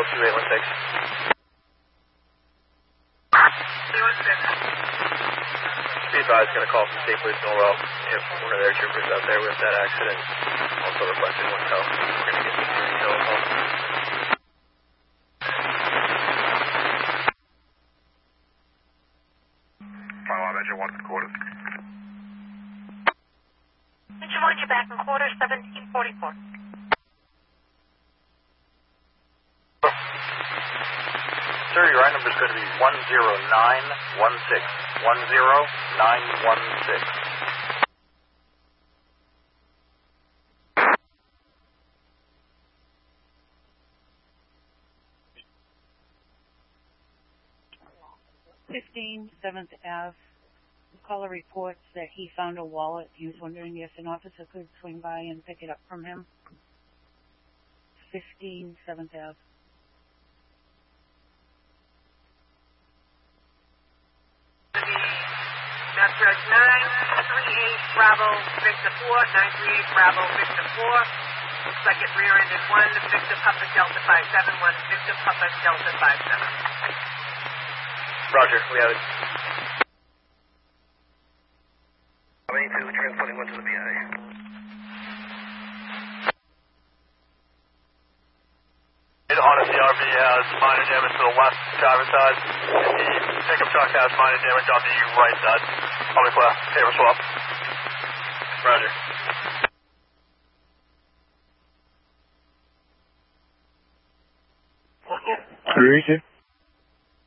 2816. Be advised, going to call from State Police Norwell if one of their troopers out there with that accident. Also requesting one call. We're going to get some details on. Follow-up, Engine 1 for quarters. Engine 1, you're back in quarters, 1744. Sir, your ride number is going to be 10916. 10916. Seventh Ave. The caller reports that he found a wallet. He was wondering if an officer could swing by and pick it up from him. 15 7th Ave. That's 938 Bravo Victor 4, 938 Bravo Victor 4. Looks like it rear-ended 1 Victor Papa Delta 57, 1 Victor Papa Delta 57. Roger, we have it. I need to transporting 1 to the BI. On a CRV has minor damage to the left driver's side. The pickup truck has minor damage on the right side. I'll be clear. Paper swap. Roger. Who is it?